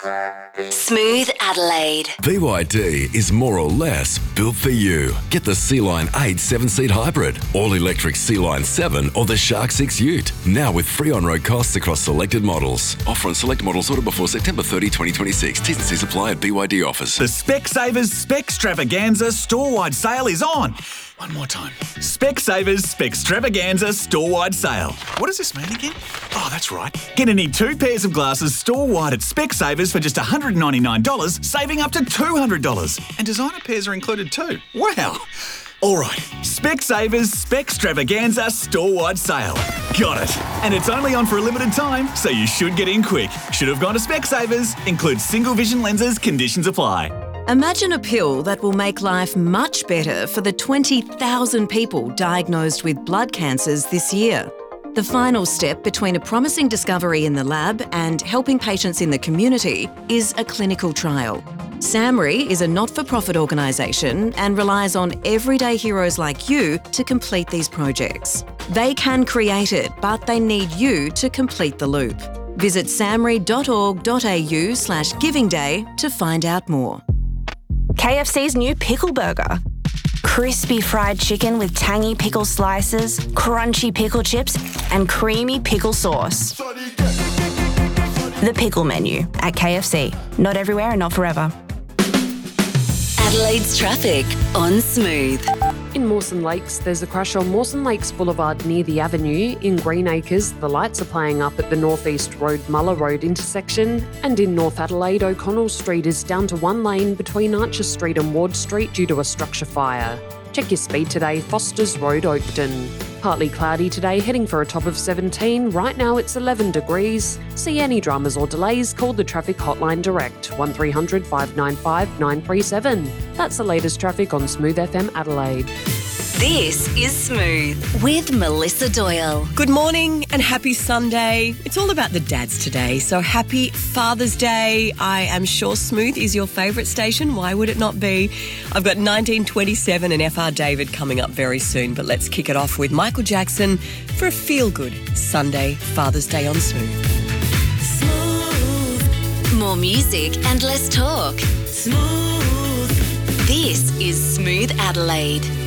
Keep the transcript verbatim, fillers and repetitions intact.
Smooth Adelaide. B Y D is more or less built for you. Get the Sea-Line eight seven-seat hybrid, all-electric Sea-Line seven or the Shark six Ute. Now with free on-road costs across selected models. Offer on select models ordered before September thirtieth, twenty twenty-six. T's and C's apply at B Y D offers. The Specsavers Specstravaganza store-wide sale is on. One more time. Specsavers Specstravaganza store-wide sale. What does this mean again? Oh, that's right. Get any two pairs of glasses store-wide at Specsavers for just one hundred ninety-nine dollars, saving up to two hundred dollars. And designer pairs are included too. Wow. All right. Specsavers Specstravaganza store-wide sale. Got it. And it's only on for a limited time, so you should get in quick. Should have gone to Specsavers. Includes single vision lenses. Conditions apply. Imagine a pill that will make life much better for the twenty thousand people diagnosed with blood cancers this year. The final step between a promising discovery in the lab and helping patients in the community is a clinical trial. SAMRI is a not-for-profit organisation and relies on everyday heroes like you to complete these projects. They can create it, but they need you to complete the loop. Visit samri.org.au slash giving day to find out more. K F C's new pickle burger. Crispy fried chicken with tangy pickle slices, crunchy pickle chips, and creamy pickle sauce. The pickle menu at K F C. Not everywhere and not forever. Adelaide's traffic on Smooth. In Mawson Lakes, there's a crash on Mawson Lakes Boulevard near the Avenue. In Greenacres, the lights are playing up at the North East Road Muller Road intersection. And in North Adelaide, O'Connell Street is down to one lane between Archer Street and Ward Street due to a structure fire. Check your speed today, Fosters Road, Oakden. Partly cloudy today, heading for a top of seventeen. Right now it's eleven degrees. See any dramas or delays, call the traffic hotline direct, one three hundred, five nine five, nine three seven. That's the latest traffic on Smooth F M Adelaide. This is Smooth with Melissa Doyle. Good morning and happy Sunday. It's all about the dads today, so happy Father's Day. I am sure Smooth is your favourite station. Why would it not be? I've got nineteen twenty-seven and F R David coming up very soon, but let's kick it off with Michael Jackson for a feel-good Sunday Father's Day on Smooth. Smooth. More music and less talk. Smooth. This is Smooth Adelaide.